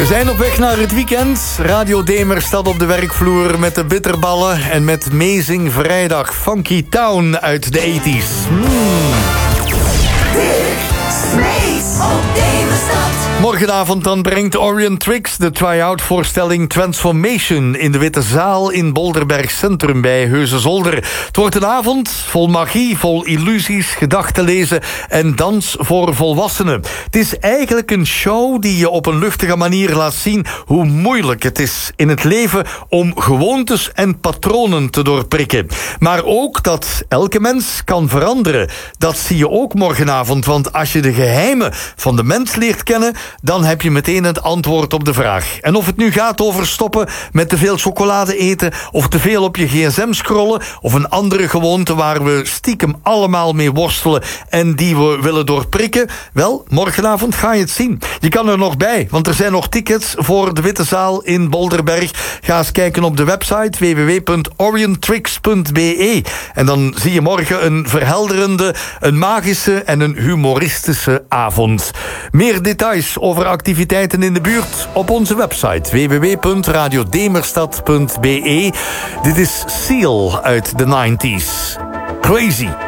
zijn op weg naar het weekend. Radio Demer staat op de werkvloer met de bitterballen en met Amazing Vrijdag Funky Town uit de 80s. Op Demerstad. Morgenavond dan brengt Orient Trix de try-out voorstelling Transformation in de Witte Zaal in Bolderberg Centrum bij Heusenzolder. Het wordt een avond vol magie, vol illusies, gedachtenlezen en dans voor volwassenen. Het is eigenlijk een show die je op een luchtige manier laat zien hoe moeilijk het is in het leven om gewoontes en patronen te doorprikken. Maar ook dat elke mens kan veranderen. Dat zie je ook morgenavond, want als je de geheimen van de mens leert kennen, dan heb je meteen het antwoord op de vraag. En of het nu gaat over stoppen met te veel chocolade eten, of te veel op je gsm scrollen, of een andere gewoonte waar we stiekem allemaal mee worstelen en die we willen doorprikken, wel, morgenavond ga je het zien. Je kan er nog bij, want er zijn nog tickets voor de Witte Zaal in Bolderberg. Ga eens kijken op de website www.orientrix.be en dan zie je morgen een verhelderende, een magische en een humoristische avond. Meer details over activiteiten in de buurt op onze website www.radiodemerstad.be. Dit is Seal uit de 90s. Crazy.